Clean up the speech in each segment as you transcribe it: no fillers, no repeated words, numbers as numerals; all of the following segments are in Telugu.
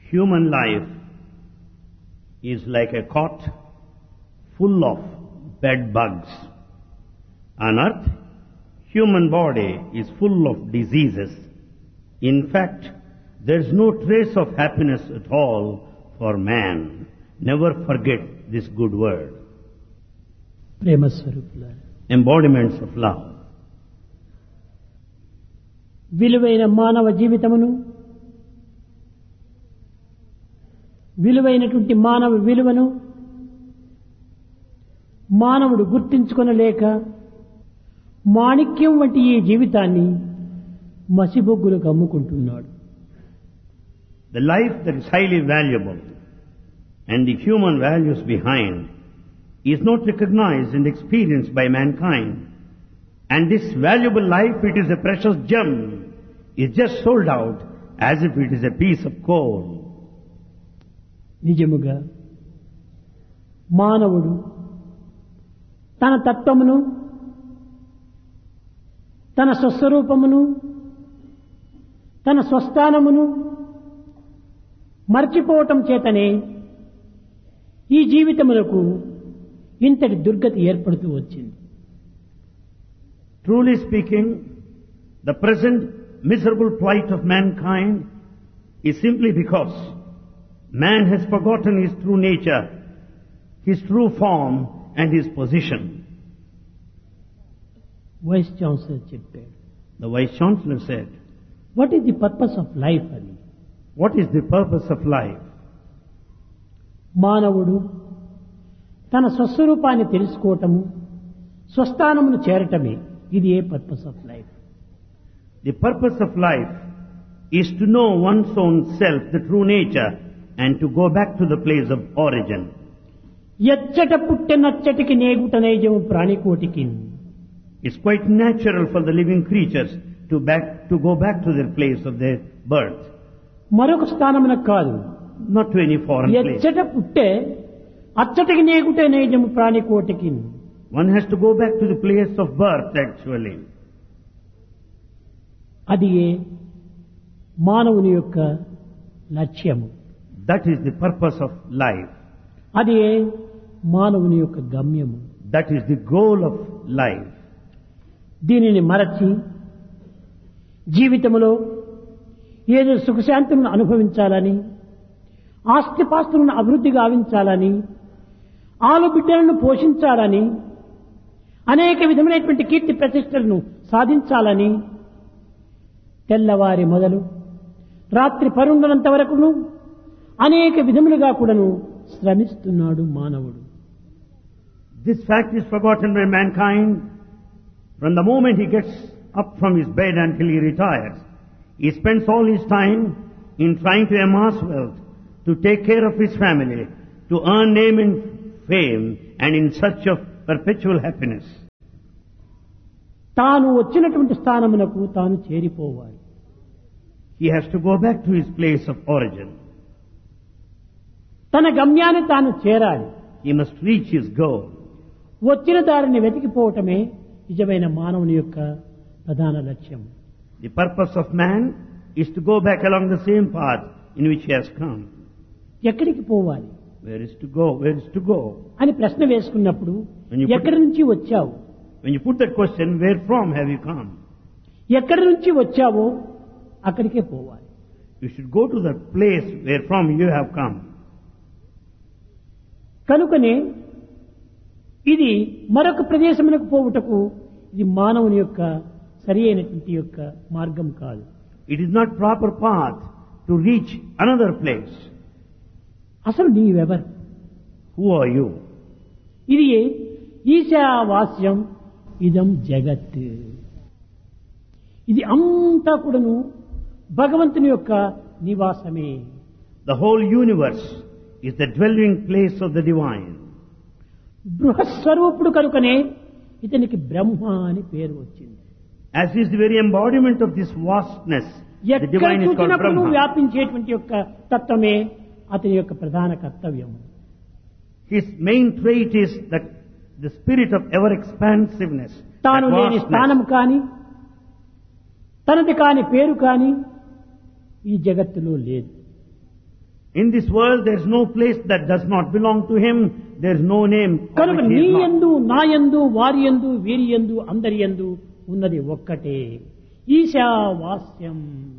Human life is like a cot full of bed bugs. On earth, human body is full of diseases. In fact, there is no trace of happiness at all for man. Never forget this good word. ప్రేమ స్వరూపులారా, Embodiments of love. విలువైన మానవ జీవితమును, విలువైనటువంటి మానవ విలువను మానవుడు గుర్తించుకొనలేక మాణిక్యం వంటి ఈ జీవితాన్ని మసిబొగ్గులకు అమ్ముకుంటున్నాడు. The life that is highly valuable and the human values behind is not recognized and experienced by mankind. And this valuable life, it is a precious gem, is just sold out as if it is a piece of coal. నిజముగా మానవుడు తన తత్వమును, తన స్వస్వరూపమును, తన స్వస్థానమును మర్చిపోవటం చేతనే ఈ జీవితములకు ఇంతటి దుర్గతి ఏర్పడుతూ వచ్చింది. Truly speaking, the present miserable plight of mankind is simply because man has forgotten his true nature, his true form and his position. Vice chancellor చెప్పాడు, The Vice Chancellor said, what is the purpose of life అని. what is the purpose of life? మానవుడు తన స్వస్వరూపాన్ని తెలుసుకోవటము, స్వస్థానమును చేరటమే ఇది ఏ purpose of life. The purpose of life is to know one's own self, the true nature, and to go back to the place of origin. ఎచ్చట పుట్టెనచ్చటికి నేగుటనైజము ప్రాణికోటికి. It's quite natural for the living creatures to go back to their place of their birth, మరొక స్థానమునకు కాదు. not to any foreign place. ఎచ్చట పుట్టే అచ్చటికి నేగుటే నైజము ప్రాణికోటికి. One has to go back to the place of birth actually. అది ఏ మానవుని యొక్క లక్ష్యము, That is the purpose of life. అది ఏ మానవుని యొక్క గమ్యము. That is the goal of life. దీనిని మరచి జీవితంలో ఏదో సుఖశాంతులను అనుభవించాలని, ఆస్తిపాస్తులను అభివృద్ధి గావించాలని, ఆలు బిడ్డలను పోషించాలని, అనేక విధమైనటువంటి కీర్తి ప్రతిష్టలను సాధించాలని తెల్లవారి మొదలు రాత్రి పరుండనంత వరకును అనేక విధములుగా కూడాను శ్రమిస్తున్నాడు మానవుడు. This fact is forgotten by mankind. From the moment he gets up from his bed until he retires, he spends all his time in trying to amass wealth, to take care of his family, to earn name and fame, and in search of perpetual happiness. తాను వచ్చినటువంటి స్థానమునకు తాను చేరిపోవాలి. He has to go back to his place of origin. తన గమ్యాన్ని తాను చేరాలి. He must reach his goal. వచ్చిన దారిని వెతికిపోవటమే నిజమైన మానవుని యొక్క ప్రధాన లక్ష్యం. The purpose of man is to go back along the same path in which he has come. ఎక్కడికి పోవాలి Where is to go? Where is to go? అని ప్రశ్న వేసుకున్నప్పుడు ఎక్కడి నుంచి వచ్చావు, When you put that question, where from have you come? ఎక్కడి నుంచి వచ్చావో అక్కడికే పోవాలి. You should go to the place where from you have come. కనుకనే ఇది మరొక ప్రదేశమునకు పోవుటకు ఇది మానవుని యొక్క సరి అయినటువంటి యొక్క మార్గం కాదు. It is not proper path to reach another place. అసలు నీవెవరు? Who are you? ఇది ఈశావాస్యం ఇదం జగత్. ఇది అంతా కూడాను భగవంతుని యొక్క నివాసమే. The whole universe is the dwelling place of the divine. బృహస్వరూపుడు కనుకనే ఇతనికి బ్రహ్మ అని పేరు వచ్చింది. As is the very embodiment of this vastness, the ఎక్కడ divine is called చూసినప్పుడు Brahma. వ్యాపించేటువంటి యొక్క తత్వమే అతని యొక్క ప్రధాన కర్తవ్యం. His main trait is that the spirit of ever expansiveness. తాను that లేని vastness. స్థానం కాని తనది కాని పేరు కాని ఈ జగత్తులో లేదు. In this world, there is no place that does not belong to him. There is no name of కనుక which he నీ is not. యందు నా యందు వారి యందు వీరి యందు అందరి యందు ఉన్నది ఒక్కటే ఈశావాస్యం.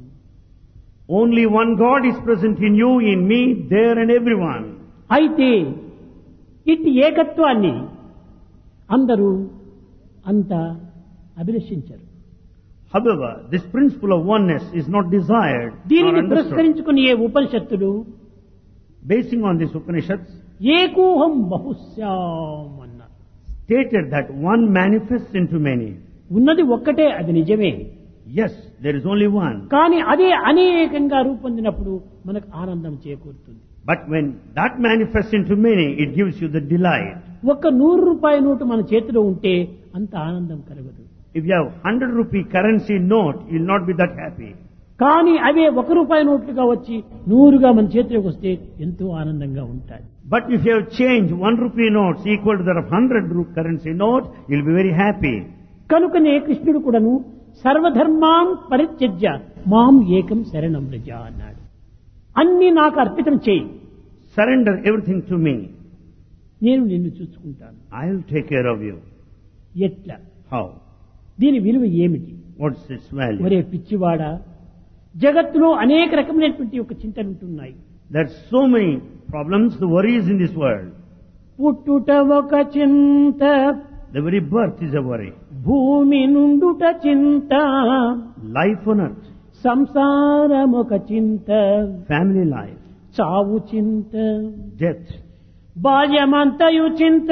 Only one God is present in you, in me, there and everyone. అయితే ఇట్టి ఏకత్వాన్ని అందరూ అంత అభిలషించరు. However, this principle of oneness is not desired or దీనిని understood. పురస్కరించుకుని ఏ ఉపనిషత్తులు Basing on this Upanishads, ఏకోహం బహుశ్యాం అన్నారు. stated that one manifests into many. ఉన్నది ఒక్కటే, అది నిజమే. Yes, there is only one. కానీ అదే అనేకంగా రూపొందినప్పుడు మనకు ఆనందం చేకూరుతుంది. But when that manifests into many, it gives you the delight. ఒక్క 100 రూపాయ నోటు మన చేతిలో ఉంటే అంత ఆనందం కలగదు. If you have 100 rupee currency note, you will not be that happy. కానీ అవే 1 రూపాయి నోట్లుగా వచ్చి 100గా మన చేతిలోకి వస్తే ఎంతో ఆనందంగా ఉంటాయి. But if you have changed 1 rupee notes equal to that of 100 currency note, you will be very happy. కనుకనే కృష్ణుడు కూడాను సర్వధర్మాన్ పరిత్యజ్య మాం ఏకం శరణం వ్రజ అన్నాడు. అన్ని నాకు అర్పితం చేయి, Surrender everything to me. నేను నిన్ను చూసుకుంటాను. I will take care of you. ఎట్లా? How? దీని విలువ ఏమిటి? What's its value? ఒరే పిచ్చివాడా, జగత్తులో అనేక రకమైనటువంటి ఒక చింతలు ఉంటున్నాయి. There are so many problems, the worries in this world. పుట్టుట ఒక చింత, The very birth is a worry. భూమి నుండుట చింత, Life on earth, సంసారం ఒక చింత, family life, చావు చింత, death, బాల్యమంతయు చింత,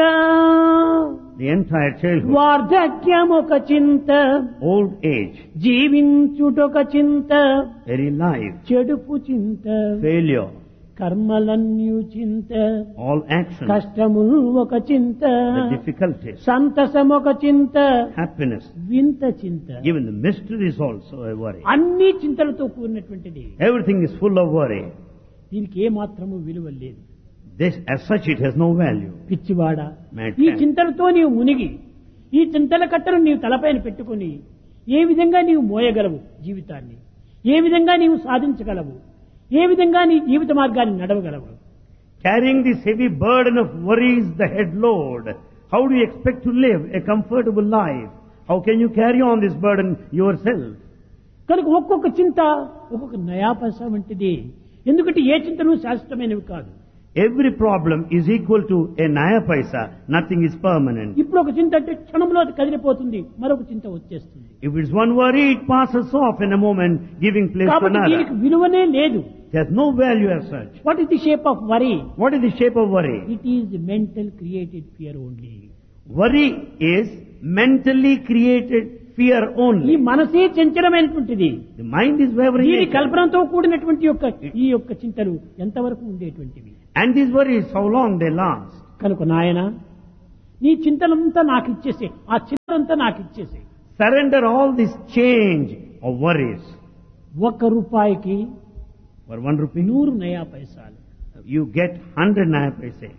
the entire childhood, వార్ధక్యం ఒక చింత, old age, జీవించుటొక చింత, very life, చెడుపు చింత, failure, కర్మలన్యు చింత, all actions, కష్టములు ఒక చింత, the difficulties, సంతసం ఒక చింత, happiness, వింత చింత. even the mystery is also a worry. అన్ని చింతలతో కూడినటువంటిది. Everything is full of worry. దీనికి ఏ మాత్రము విలువ లేదు. This, as such, it has no value. పిచ్చివాడా, Madman. ఈ చింతలతో నీవు మునిగి ఈ చింతల కట్టను నీవు తలపైన పెట్టుకుని ఏ విధంగా నీవు మోయగలవు జీవితాన్ని, ఏ విధంగా నీవు సాధించగలవు, ఏ విధంగా నీ జీవిత మార్గాన్ని నడవగలవు? Carrying this heavy burden of worries, the head load, how do you expect to live a comfortable life? How can you carry on this burden yourself? కనుక ఒక్కొక్క చింత ఒక్కొక్క నయా పైసా వంటిది. ఎందుకంటే ఏ చింతలు శాశ్వతమైనవి కాదు. Every problem is equal to a naya paisa. Nothing is permanent. ఇప్పుడు ఒక చింత అంటే క్షణంలో అది కదిలిపోతుంది, మరొక చింత వచ్చేస్తుంది. If it's one worry, it passes off in a moment, giving place to కాబట్టి దీనికి another. విలువనే లేదు. There's no value as such. What is the shape of worry? What is the shape of worry? It is mental created fear only. Worry is mentally created fear ఈ only. మనసే చంచలమైనటువంటిది. The mind is wavering. దీని nature. కల్పనతో కూడినటువంటి ఈ యొక్క చింతలు ఎంతవరకు ఉండేటువంటివి? And these worries, how long they last? కనుక నాయన, నీ చింతలంతా నాకు ఇచ్చేసే, ఆ చింతలంతా నాకు ఇచ్చేసే. Surrender all this change of worries. 1 రూపాయికి For 1 rupee, 100 నయా పైసాలు. you get 100 naya paise.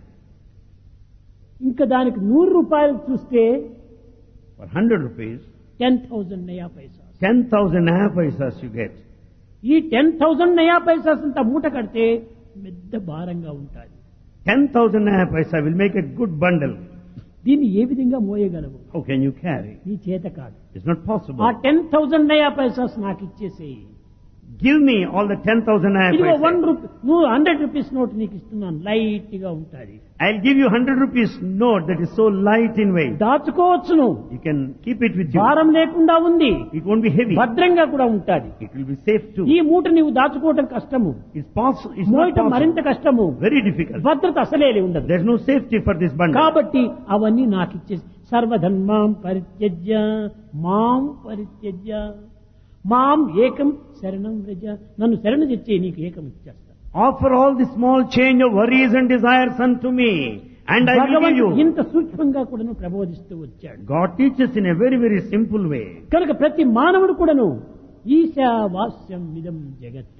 ఇంకా దానికి 100 రూపాయలు చూస్తే For 100 rupees, 10,000 నయా పైసా. 10,000 naya paisas you get. ఈ 10,000 నయా పైసాస్ అంతా మూట కడితే పెద్ద భారంగా ఉంటుంది. 10,000 naya paisa will make a good bundle. దీన్ని ఏ విధంగా మోయగలవు? How can you carry? నీ చేత కాదు. It's not possible. ఆ 10,000 నయా పైసాస్ నాకు ఇచ్చేసేయి. Give me all the 10,000 naya ఇదిగో paisa. 1 రూపీ, నువ్వు 100 రూపీస్ నోట్ నీకు ఇస్తున్నాను, లైట్ గా ఉంటుంది. I'll give you 100 rupees note that is so light in weight. దాచుకోవచ్చును, You can keep it with you. భారం లేకుండా ఉంది, It won't be heavy. భద్రంగా కూడా ఉంటుంది. It will be safe too. ఈ మూట నీవు దాచుకోవటం కష్టము, It's not మోయటం మరింత possible. కష్టము, Very difficult. భద్రత అసలే ఉండదు. There's no safety for this bundle. కాబట్టి అవన్నీ నాకు ఇచ్చేసి సర్వధర్మాం పరిత్యజ్య మాం పరిత్యజ్య మాం ఏకం శరణం వ్రజ, నన్ను శరణు తెచ్చే నీకు ఏకం ఇచ్చేస్తా. Offer all the small change of worries and desires unto me, and I will give భగవంతుడు you. ఇంత సూక్ష్మంగా కూడాను ప్రబోధిస్తూ వచ్చాడు. God teaches in a very, very simple way. కనుక ప్రతి మానవుడు కూడాను ఈశావాస్యం ఇదం జగత్,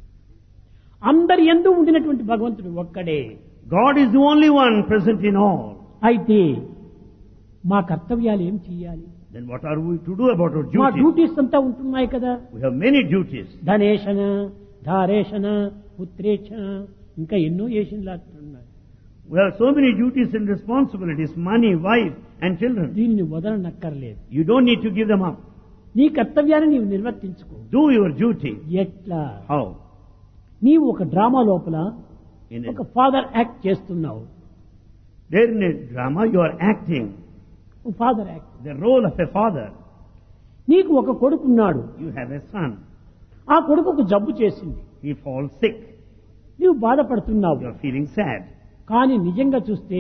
అందరి యందు ఉండినటువంటి భగవంతుడు ఒక్కడే. God is the only one present in all. అయితే మా కర్తవ్యాలు ఏం చెయ్యాలి? Then what are we to do about our మా duties? డ్యూటీస్ అంతా ఉంటున్నాయి కదా. We have many duties. ధనేషణ, ధారేషణ, పుత్రేక్షణ, ఇంకా ఎన్నో ఏషన్లు ఉన్నాయి. We have so many duties and responsibilities, money, wife and children. దీనిని వదలనక్కర్లేదు. You don't need to give them up. నీ కర్తవ్యాన్ని నీవు నిర్వర్తించుకో. Do your duty. ఎట్లా? How? నీవు ఒక డ్రామా లోపల In ఒక ఫాదర్ యాక్ట్ చేస్తున్నావు. there in a drama you are acting father act. the role of a father. నీకు ఒక కొడుకున్నాడు. You have a son. ఆ కొడుకుకు జబ్బు చేసింది. He falls sick. నీవు బాధపడుతున్నావు. You are feeling sad. కానీ నిజంగా చూస్తే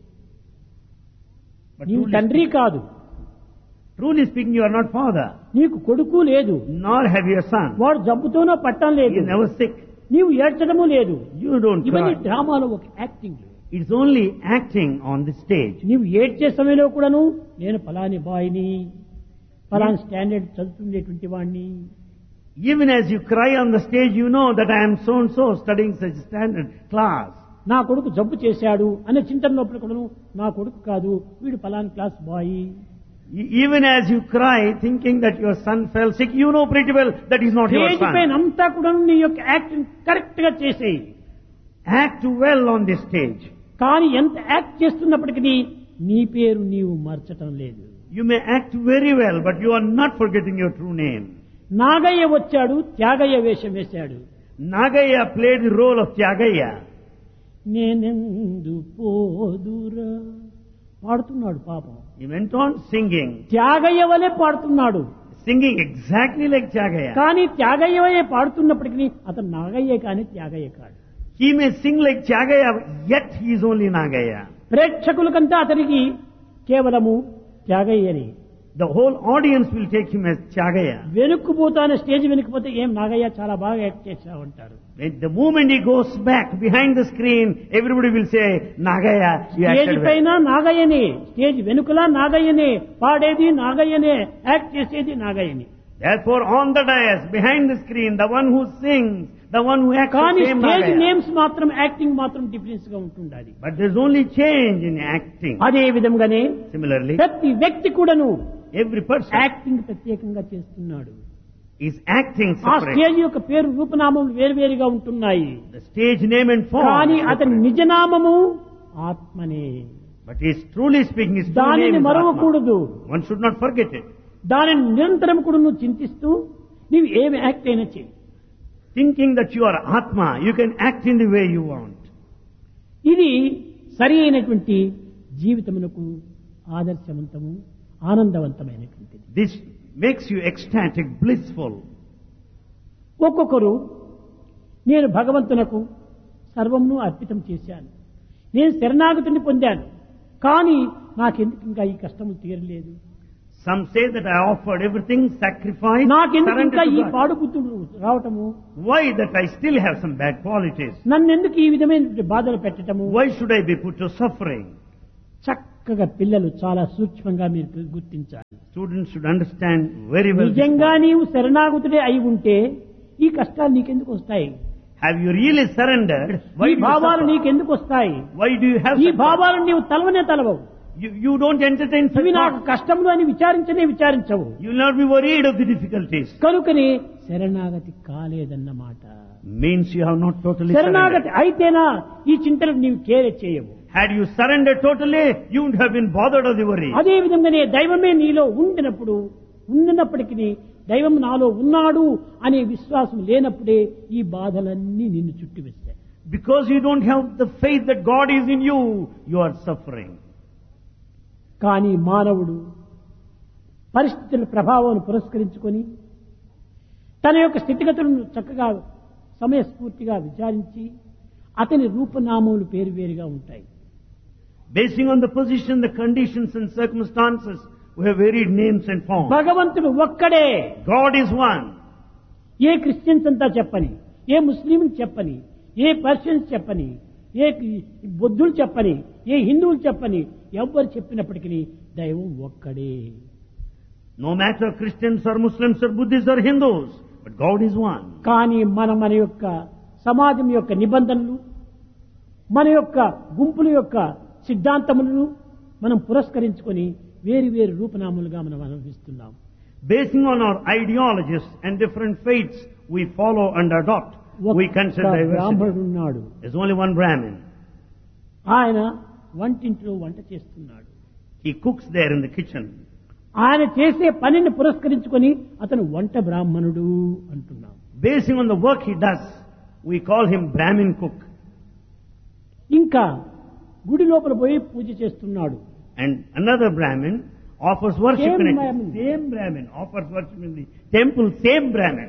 But నీవు తండ్రి కాదు. truly speaking, you are not father. నీకు కొడుకు లేదు. Nor have you a son. వాడు జబ్బుతోనో పట్టం He లేదు. is never sick. నీవు ఏడ్చడము లేదు. You don't ఇవన్నీ cry. డ్రామాలో ఒక acting. It's only acting on the stage. నీవు ఏడ్చే సమయంలో కూడాను నేను ఫలాని బాయ్ని, ఫలాని స్టాండర్డ్ చదువుతుండేటువంటి వాడిని. Even as you cry on the stage, you know that I am so and so studying such standard class. నా కొడుకు జబ్బు చేశాడు అనే చింతన లోపల కూడాను నా కొడుకు కాదు వీడు ఫలాని class boy. Even as you cry, thinking that your son fell sick, you know pretty well that is not your stage పైన son. అంతా కూడా నీ యొక్క యాక్టింగ్ కరెక్ట్ గా చేసేయి. Act well on this stage. కానీ ఎంత యాక్ట్ చేస్తున్నప్పటికీ నీ పేరు నీవు మర్చటం లేదు. You may act very well, but you are not forgetting your true name. Nagaiah వచ్చాడు, త్యాగయ్య వేషం వేశాడు. Nagaya played the role of Tyagaya. నేనెందు పోదురా పాడుతున్నాడు పాపం. He went on singing, Tyagayya వలె పాడుతున్నాడు. singing exactly like Tyagaya. కానీ త్యాగయ్య వలె పాడుతున్నప్పటికీ అతను నాగయ్యే కానీ త్యాగయ్య కాదు. He may sing like Tyagaya, yet he is only Nagaya. ప్రేక్షకులకంతా అతనికి కేవలము త్యాగయ్యని. The whole audience will take him as Tyagaya. వెనుక్కుపోతానే stage వెనుకపోతే ఏం నాగయ్య చాలా బాగా act చేశావంటారు. The moment he goes back behind the screen, everybody will say, Nagaya, you stage acted well. పైన నాగయ్యనే, స్టేజ్ వెనుకలా నాగయ్యనే, పాడేది నాగయ్యనే, యాక్ట్ చేసేది నాగయ్యని. Therefore, on the dais, behind the screen, the one who sings, the one who acts, కానీ the same stage Nagaya. Names మాత్రం యాక్టింగ్ మాత్రం డిఫరెన్స్ గా ఉంటుండాలి. But there's only change in acting. అదే విధంగానే Similarly, ప్రతి వ్యక్తి కూడాను every person యాక్టింగ్ ప్రత్యేకంగా చేస్తున్నాడు. is acting ఆ separate. స్టేజ్ యొక్క పేరు రూపనామములు వేరువేరుగా ఉంటున్నాయి. The stage name and form. కానీ is అతని separate. నిజనామము ఆత్మనే. But he's truly speaking, his true name దానిని is Atma. మరవకూడదు. One should not forget it. దానిని నిరంతరం కూడా నువ్వు చింతిస్తూ నీవు ఏమి యాక్ట్ అయినా చేయి. Thinking that you are Atma, you can act in the way you want. ఇది సరి అయినటువంటి జీవితమునకు ఆదర్శవంతము ఆనందవంతమైనటువంటిది. This makes you ecstatic, blissful. ఒక్కొక్కరు నేను భగవంతునకు సర్వమును అర్పితం చేశాను, నేను శరణాగతిని పొందాను, కానీ నాకెందుకు ఇంకా ఈ కష్టము తీరలేదు, Some say that I offered everything, sacrificed, నాకెందుకు surrendered ఇంకా ఈ to God. పాడు బుద్ధుడు రావటము, Why that I still have some bad qualities? నన్నెందుకు ఈ విధమైన బాధలు పెట్టటము. Why should I be put to suffering? చక్కగా పిల్లలు చాలా సూక్ష్మంగా మీరు గుర్తించాలి. Students should understand very well. this నిజంగా point. నీవు శరణాగతుడే అయి ఉంటే ఈ కష్టాలు నీకెందుకు వస్తాయి? Have you really surrendered? Why ఈ do you భావాలు suffer? నీకెందుకు వస్తాయి? Why do you have ఈ such భావాలను నీవు తలవనే తలవవు. You don't entertain such ఇవి నాకు thoughts. కష్టములు అని విచారించవు. You will not be worried of the difficulties. కనుకనే శరణాగతి కాలేదన్నమాట. Means you have not totally శరణాగతి surrendered. అయితేనా ఈ చింతలకు నీవు కేర్ చేయవు. Had you surrendered totally, you wouldn't have been bothered of the worry. అదే విధంగానే దైవమే నీలో ఉండినప్పటికీ దైవం నాలో ఉన్నాడు అనే విశ్వాసం లేనప్పుడే ఈ బాధలన్నీ నిన్ను చుట్టివేస్తాయి. Because you don't have the faith that God is in you, you are suffering. కానీ మానవుడు పరిస్థితుల ప్రభావాన్ని పురస్కరించుకొని తన యొక్క స్థితిగతులను చక్కగా సమయస్ఫూర్తిగా విచారించి అతని రూపనామములు వేరువేరుగా ఉంటాయి. Basing on the position, the conditions and circumstances, we have varied names and forms. భగవంతుడు ఒక్కడే. God is one. A Christians అంతా చెప్పని, ఏ ముస్లింలు చెప్పని, ఏ పర్షియన్స్ చెప్పని, ఏ బుద్ధులు చెప్పని, ఏ హిందువులు చెప్పని, ఎవ్వరు చెప్పినప్పటికీ దైవం ఒక్కడే. No matter Christians or Muslims or Buddhists or Hindus, but God is one. కానీ మన యొక్క సమాజం యొక్క నిబంధనలు, మన యొక్క గుంపుల యొక్క సిద్ధాంతములను మనం పురస్కరించుకొని వేరు వేరు రూపనామాలుగా మనం అనుభవిస్తున్నాం. Basing on our ideologies and different faiths, we follow and adopt we consider diversity. బ్రాహ్మణుడున్నాడు. There's only one Brahmin. ఆయన వంటింట్లో వంట చేస్తున్నాడు. He cooks there in the kitchen. ఆయన చేసే పనిని పురస్కరించుకొని అతను వంట బ్రాహ్మణుడు అంటున్నాం. Basing on the work he does, we call him Brahmin cook. ఇంకా గుడి లోపల పోయి పూజ చేస్తున్నాడు. And another Brahmin offers worship Same in it. Brahmin. Same Brahmin offers worship in the temple. Same Brahmin.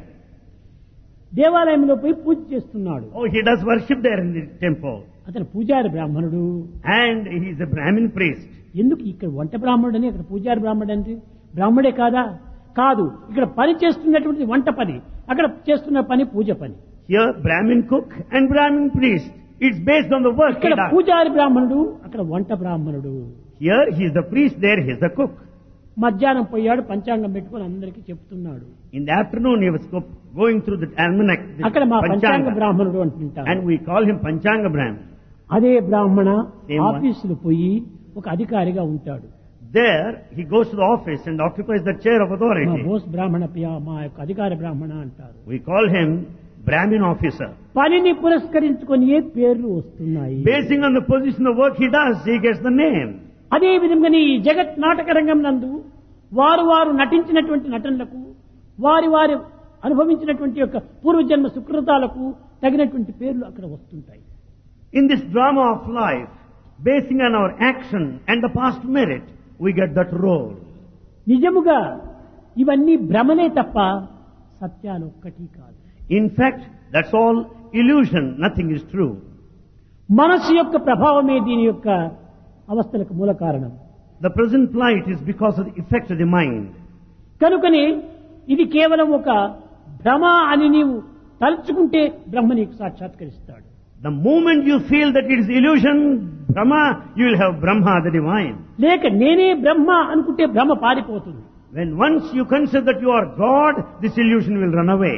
దేవాలయంలో పోయి పూజ చేస్తున్నాడు. Oh, he does worship there in the temple. అతను పూజారి బ్రాహ్మణుడు. And he is a Brahmin priest. ఎందుకు ఇక్కడ వంట బ్రాహ్మణుడని అక్కడ పూజారి బ్రాహ్మణుడు అంటే బ్రాహ్మడే కాదా? కాదు. ఇక్కడ పని చేస్తున్నటువంటి వంట పని, అక్కడ చేస్తున్న పని పూజ పని. Here Brahmin cook and Brahmin priest. It's based on the work he ఇక్కడ does. పూజారి బ్రాహ్మణుడు, అక్కడ వంట బ్రాహ్మణుడు. Here he is the priest, there he is the cook. మధ్యాహ్నం పోయాడు, పంచాంగం పెట్టుకొని అందరికీ చెప్తున్నాడు. In the afternoon he was going through the almanac, the అక్కడ మా పంచాంగ Panchanga. బ్రాహ్మణుడు అంటుంటారు. And we call him Panchanga Brahmin. అదే బ్రాహ్మణ Same one. ఆఫీసులు పోయి ఒక అధికారిగా ఉంటాడు. There he goes to the office and occupies the chair of మా authority. బోస్ బ్రాహ్మణ మా యొక్క అధికార బ్రాహ్మణ అంటారు. We call him Brahmin officer. పనిని పురస్కరించుకొని ఏ పేర్లు వస్తున్నాయి. Basing on the position of work he does, he gets the name. అదే విధంగా ఈ జగత్ నాటక రంగం నందు వారు నటించినటువంటి నటనలకు వారి అనుభవించినటువంటి యొక్క పూర్వజన్మ సుకృతాలకు తగినటువంటి పేర్లు అక్కడ వస్తుంటాయి. In this drama of life, basing on our action and the past merit, we get that role. నిజముగా ఇవన్నీ భ్రమనే తప్ప సత్యాలు ఒక్కటి కాదు. In fact, that's all illusion, nothing is true. మనస్సు యొక్క ప్రభావమే దీని యొక్క అవస్థలకు మూల కారణం. The present plight is because of the effect of the mind. కనుకనే ఇది కేవలం ఒక భ్రమ అని నీవు తలుచుకుంటే బ్రహ్మ నీకు సాక్షాత్కరిస్తాడు. The moment you feel that it is illusion, Brahma, you will have Brahma, the divine. లేక నేనే బ్రహ్మ అనుకుంటే భ్రమ పారిపోతుంది. When once you consider that you are God, this illusion will run away.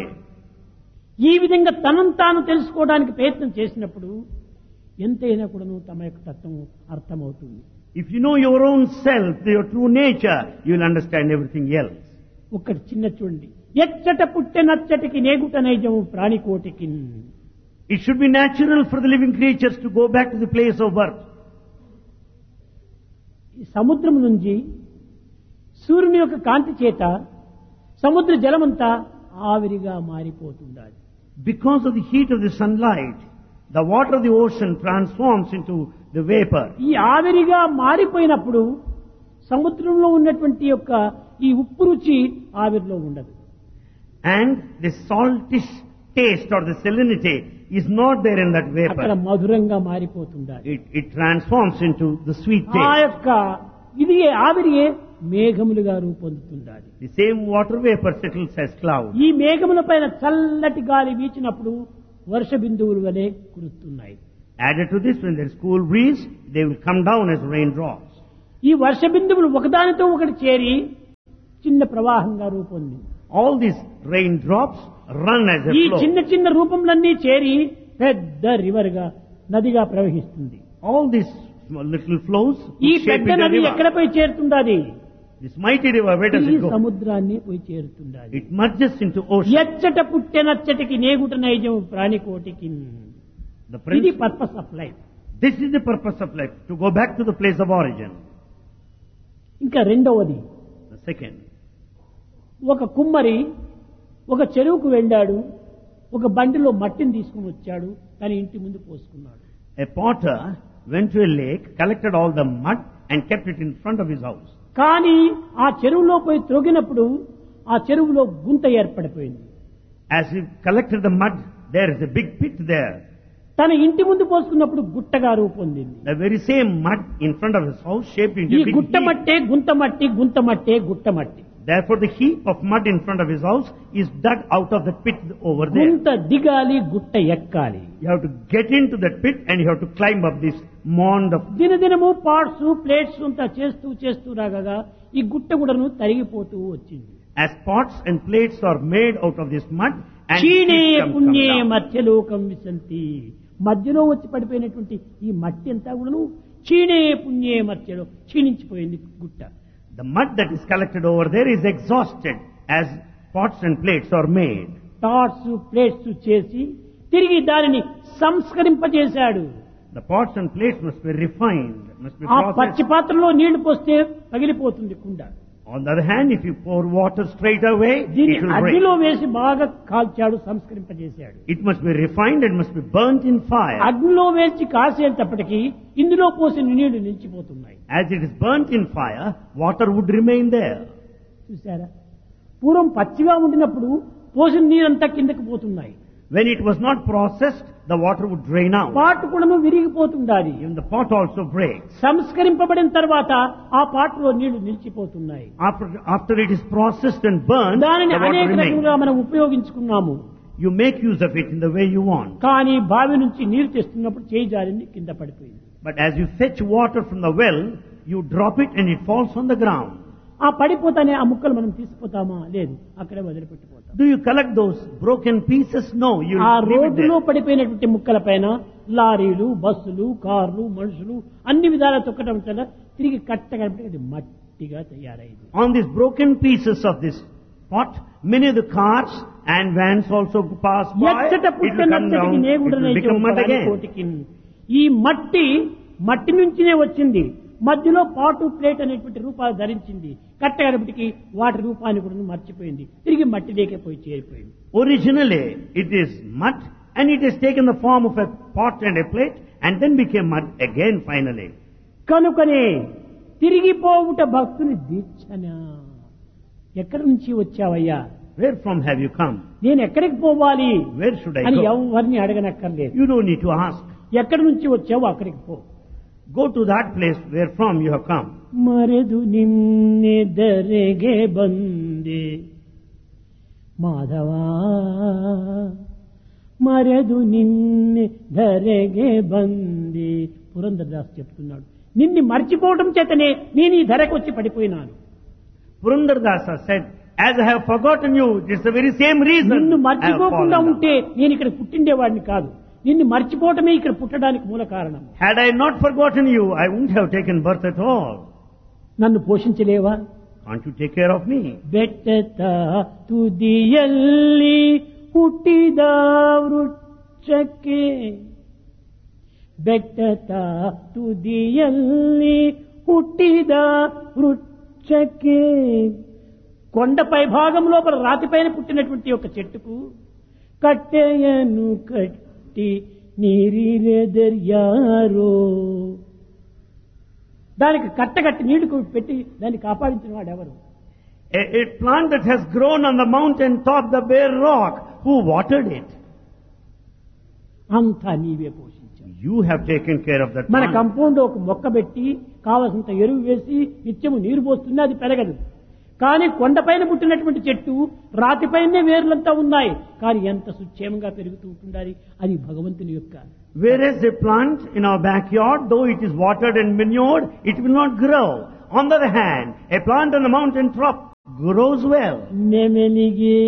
ఈ విధంగా తనను తాను తెలుసుకోవడానికి ప్రయత్నం చేసినప్పుడు ఎంతైనా కూడాను తమ యొక్క తత్వం అర్థమవుతుంది. If you know your own self, your true nature, you will understand everything else. ఒక్కటి చిన్న చూడండి. ఎచ్చట పుట్టె నచ్చటికి నేగుట నైజము ప్రాణికోటికి. It should be natural for the living creatures to go back to the place of birth. ఈ సముద్రం నుంచి సూర్యుని యొక్క కాంతి చేత సముద్ర జలమంతా ఆవిరిగా మారిపోతుండాలి. Because of the heat of the sunlight, the water of the ocean transforms into the vapor. ఈ ఆవిరిగా మారిపోయినప్పుడు సముద్రంలో ఉన్నటువంటి యొక్క ఈ ఉప్పు రుచి ఆవిరిలో ఉండదు. And the saltish taste or the salinity is not there in that అక్కడ vapor. మధురంగా మారిపోతుండాలి. It transforms into the sweet ఆ taste. యొక్క ఇది ఆవిరియే మేఘములుగా రూపొందుతుండాలి. The same water vapor settles as cloud. ఈ మేఘముల పైన చల్లటి గాలి వీచినప్పుడు వర్ష బిందువులు వలె కురుస్తున్నాయి. Added to this, when there is cool breeze, they will come down as raindrops. ఈ వర్ష బిందువులు ఒకదానితో ఒకటి చేరి చిన్న ప్రవాహంగా రూపొంది All these raindrops run as a ఈ flow. చిన్న చిన్న రూపంలన్నీ చేరి పెద్ద రివర్ గా నదిగా ప్రవహిస్తుంది. All these small little flows ఈ shape పెద్ద into a నది river. ఎక్కడ పోయి చేరుతుండాది? This mighty river, where does ఈ it go? సముద్రాన్ని పోయి చేరుతుండాది. It merges into ocean. ఎచ్చట పుట్టెనచ్చటికి నేగుట నైజం ప్రాణికోటికి. The ఇది principle. Purpose of life. This is the purpose of life, to go back to the place of origin. ఇంకా రెండవది, The second, ఒక కుమ్మరి ఒక చెరువుకు వెళ్ళాడు, ఒక బండిలో మట్టిని తీసుకుని వచ్చాడు, తన ఇంటి ముందు పోసుకున్నాడు. a potter went to a lake, collected all the mud and kept it in front of his house. కానీ ఆ చెరువులో పోయి త్రొగినప్పుడు ఆ చెరువులో గుంత ఏర్పడిపోయింది. As he collected the mud, there is a big pit there. తన ఇంటి ముందు పోసుకున్నప్పుడు గుట్టగా రూపొందింది. The very same mud in front of his house shaped into ఈ a big గుట్ట heap. మట్టే గుంత మట్టి, గుంత మట్టే గుట్ట మట్టి. Therefore, the heap of mud in front of his house is dug out of the pit over there. గుంత దిగాలి, గుట్ట ఎక్కాలి. You have to get into that pit and you have to climb up this mound of. దినదినము పార్ట్స్ ప్లేట్స్ అంతా చేస్తూ రాగా ఈ గుట్ట కూడాను తరిగిపోతూ వచ్చింది. As pots and plates are made out of this mud and క్షీణే it come పుణ్యే down. మధ్యలోకం విసంతి. మధ్యలో వచ్చి పడిపోయినటువంటి ఈ మట్టి అంతా కూడాను క్షీణే పుణ్యే మధ్యలో క్షీణించిపోయింది గుట్ట. The mud that is collected over there is exhausted as pots and plates are made. Torts plates చేసి తిరిగి దానిని సంస్కరింపజేశాడు. The pots and plates must be refined, must be ఆ processed. పచ్చి పాత్రలో నీళ్లు పోస్తే పగిలిపోతుంది కుండ. On the other hand, if you pour water straight away, దీన్ని it will break. అగ్నిలో వేసి బాగా కాల్చాడు, సంస్కరింపజేశాడు. It must be refined and must be burnt in fire. అగ్నిలో వేసి కాసేటప్పటికి ఇందులో పోసిన నీళ్లు నిలిచిపోతున్నాయి. As it is burnt in fire, water would remain there. చూసారా, పూర్వం పచ్చిగా ఉండినప్పుడు పోసిన నీరంతా కిందకి పోతున్నాయి. When it was not processed, the water would drain out. పాటు కూడా విరిగిపోతుండాలి. Even the pot also breaks. సంస్కరింపబడిన తర్వాత ఆ పాటలో నీళ్లు నిలిచిపోతున్నాయి. After it is processed and burned, దానిని the water అనేక remains. రకంగా మనం ఉపయోగించుకున్నాము. You make use of it in the way you want. కానీ బావి నుంచి నీరు తెస్తున్నప్పుడు చేయి జారింది, కింద పడిపోయింది. But as you fetch water from the well, you drop it and it falls on the ground. ఆ పడిపోతానే ఆ ముక్కలు మనం తీసుకుపోతామా? లేదు, అక్కడే వదిలిపెట్టిపోతాం. Do you collect those broken pieces? No, you ఆ leave it రోడ్డులో there. పడిపోయినటువంటి ముక్కల పైన లారీలు, బస్సులు, కార్లు, మనుషులు అన్ని విధాలా తొక్కడం వల్ల తిరిగి కట్టగా అది మట్టిగా తయారైంది. On these broken pieces of this pot, many of the cars and vans also pass by. ఎచ్చట It will come పుట్టినచ్చటికి down, it will నేగుడనే become mud again. కోటికి. ఈ మట్టి నుంచినే వచ్చింది. మధ్యలో పాటు ప్లేట్ అనేటువంటి రూపాలు ధరించింది. కట్టగడపటికి వాటి రూపాన్ని కూడా మర్చిపోయింది. తిరిగి మట్టిలోకే పోయి చేరిపోయింది. Originally, it is mud and it has taken the form of a pot and a plate and then became mud again finally. కనుకనే తిరిగిపోవుట భక్తుని దీక్షనా. ఎక్కడి నుంచి వచ్చావయ్యా? Where from have you come? నేను ఎక్కడికి పోవాలి Where should I అని go? ఎవరిని అడగనక్కర్లేదు. You don't need to ask. ఎక్కడి నుంచి వచ్చావో అక్కడికి పో. Go to that place where from you have come. మరెదు నిన్నెదరెగే బందే Madhava, మరెదు నిన్నెదరెగే బందే. Purandara Das చెప్తున్నాడు, నిన్ను మర్చిపోవడం చేతనే నేను ఈ ధరకు వచ్చి పడిపోయినాను. Purandardasa said, as I have forgotten you, it's the very same reason నిన్ను I have మర్చిపోకుండా fallen ఉంటే down. నేను ఇక్కడ పుట్టిండేవాడిని కాదు. నిన్ను మర్చిపోవటమే ఇక్కడ పుట్టడానికి మూల కారణం. Had I not forgotten you, I wouldn't have taken birth at all. నన్ను పోషించలేవా? Can't you take care of me? ಬೆಟ್ಟದ ತುದಿಯಲ್ಲಿ ಹುಟ್ಟಿದ ವೃಕ್ಷಕ್ಕೆ, ಬೆಟ್ಟದ ತುದಿಯಲ್ಲಿ ಹುಟ್ಟಿದ వృక్షకే. కొండపై భాగం లోపల రాతిపైన పుట్టినటువంటి ఒక చెట్టుకు కట్టెయను కట్టి నీరిరెదర్యారో. దానికి కట్టగట్టి నీళ్లు పెట్టి దాన్ని కాపాడించిన వాడు ఎవరు? A plant that has grown on the mountain top, the bare rock, who watered it? అంతా నీవే పోషించావు. You have taken care of that మన plant. కంపౌండ్ ఒక మొక్క పెట్టి కావలసినంత ఎరువు వేసి నిత్యము నీరు పోస్తుంది, అది పెరగదు. కానీ కొండపైన పుట్టినటువంటి చెట్టు రాతిపైనే వేర్లంతా ఉన్నాయి, కానీ ఎంత సుక్షేమంగా పెరుగుతూ ఉంటుండాలి. అది భగవంతుని యొక్క. Whereas a plant in our backyard, though it is watered and manured, it will not grow. On the other hand, a plant on the mountain top grows well. నెమెలిగే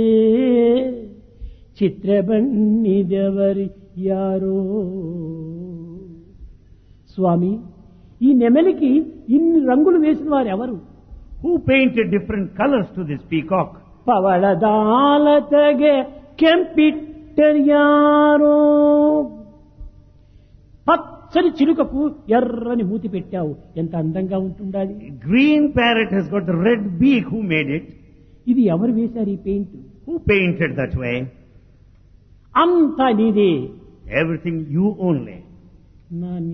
చిత్రబన్నిదెవరి arrow. స్వామి, ఈ నెమలికి ఇన్ని రంగులు వేసిన వారు ఎవరు? Who painted different colors to this peacock? పవళదాలతగే కెంపిట్టర్యారో. పచ్చని చిలుకకు ఎర్రని మూతి పెట్టావు, ఎంత అందంగా ఉంటుండాలి. Green parrot has got the red beak. Who made it? ఇది ఎవరు వేశారు ఈ paint? Who painted that way? అంతా నీదే. Everything you only. నా